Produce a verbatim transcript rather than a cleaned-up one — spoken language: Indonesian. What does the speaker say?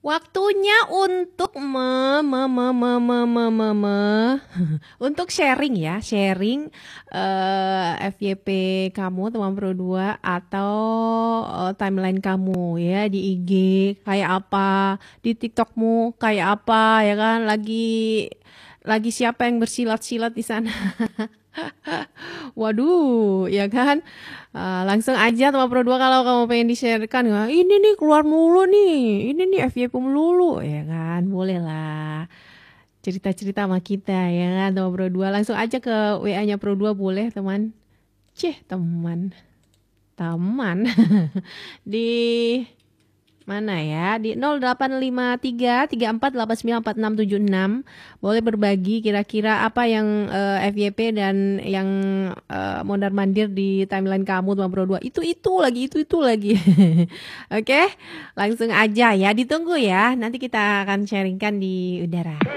Waktunya untuk me, me, me, me, me, me, me, me. Untuk sharing ya, sharing uh, F Y P kamu teman Pro dua atau uh, timeline kamu ya di I G kayak apa, di TikTokmu kayak apa ya kan, lagi lagi siapa yang bersilat-silat di sana. Waduh, ya kan? Uh, langsung aja teman Pro dua kalau kamu pengen di-sharekan, ya, ini nih keluar mulu nih, ini nih F Y P melulu, ya kan? Boleh lah. Cerita-cerita sama kita, ya kan teman Pro dua. Langsung aja ke W A-nya Pro dua boleh, teman. Cih, teman. Teman. Di mana ya? Di nol delapan lima tiga tiga empat delapan sembilan empat enam tujuh enam. Boleh berbagi kira-kira apa yang uh, F Y P dan yang uh, mondar-mandir di timeline kamu teman Pro dua. Itu-itu lagi, itu-itu lagi. Oke, langsung aja ya. Ditunggu ya. Nanti kita akan sharingkan di udara.